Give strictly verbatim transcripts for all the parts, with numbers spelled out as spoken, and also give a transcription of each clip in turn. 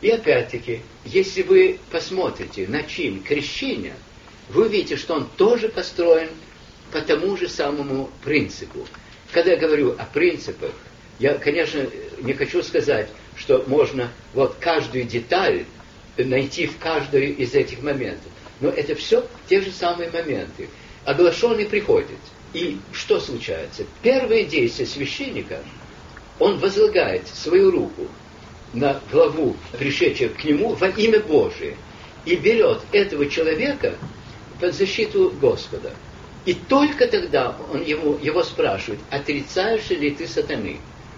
И опять-таки, если вы посмотрите на чин крещения, вы увидите, что он тоже построен по тому же самому принципу. Когда я говорю о принципах, я, конечно, не хочу сказать, что можно вот каждую деталь найти в каждой из этих моментов. Но это все те же самые моменты. Оглашенный приходит. И что случается? Первое действие священника, он возлагает свою руку на главу, пришедшего к нему, во имя Божие, и берет этого человека под защиту Господа. И только тогда он ему, его спрашивает, отрицаешь ли ты сатаны?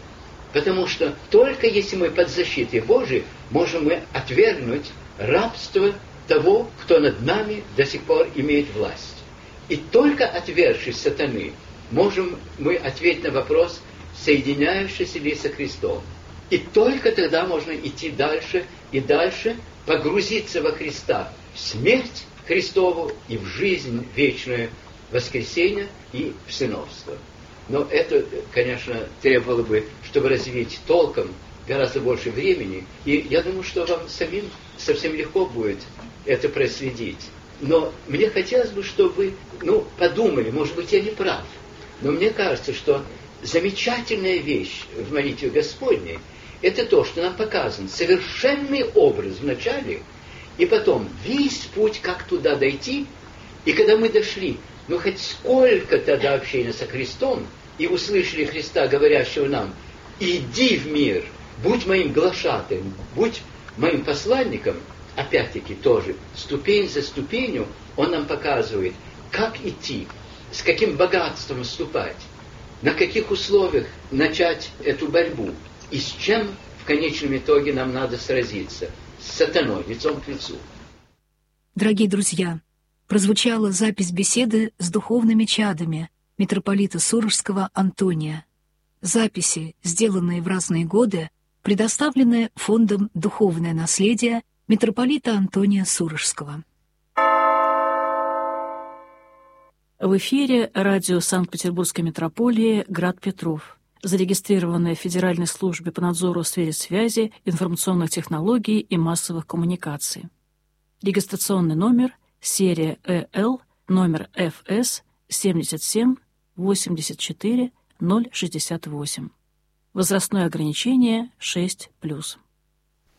Потому что только если мы под защитой Божией, можем мы отвергнуть рабство того, кто над нами до сих пор имеет власть. И только отвергшись сатаны, можем мы ответить на вопрос, соединяющийся ли со Христом. И только тогда можно идти дальше и дальше, погрузиться во Христа, в смерть Христову и в жизнь вечную, воскресение и в сыновство. Но это, конечно, требовало бы, чтобы развить толком гораздо больше времени. И я думаю, что вам самим совсем легко будет это проследить. Но мне хотелось бы, чтобы вы ну, подумали, может быть, я не прав, но мне кажется, что замечательная вещь в молитве Господней – это то, что нам показан совершенный образ в начале, и потом весь путь, как туда дойти, и когда мы дошли, ну хоть сколько-то до общения со Христом, и услышали Христа, говорящего нам, иди в мир, будь моим глашатаем, будь моим посланником, опять-таки тоже, ступень за ступенью, он нам показывает, как идти, с каким богатством вступать, на каких условиях начать эту борьбу, и с чем в конечном итоге нам надо сразиться, с сатаной, лицом к лицу. Дорогие друзья, прозвучала запись беседы с духовными чадами митрополита Сурожского Антония. Записи, сделанные в разные годы, предоставлены Фондом «Духовное наследие» митрополита Антония Сурожского. В эфире радио Санкт-Петербургской митрополии «Град Петров», зарегистрированное в Федеральной службе по надзору в сфере связи, информационных технологий и массовых коммуникаций. Регистрационный номер серия Э Л, номер Ф С семьдесят семь восемьдесят четыре ноль шестьдесят восемь. Возрастное ограничение шесть плюс.